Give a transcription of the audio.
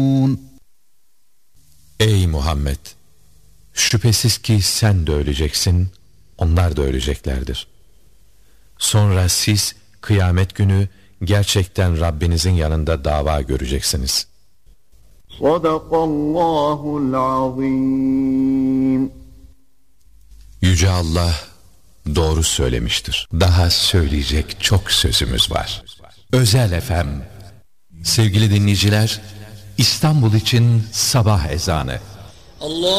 Ey Muhammed! Şüphesiz ki sen de öleceksin, onlar da öleceklerdir. Sonra siz kıyamet günü gerçekten Rabbinizin yanında dava göreceksiniz. Sadakallahul azim. Yüce Allah doğru söylemiştir. Daha söyleyecek çok sözümüz var. Özel FM. Sevgili dinleyiciler, İstanbul için sabah ezanı. Allah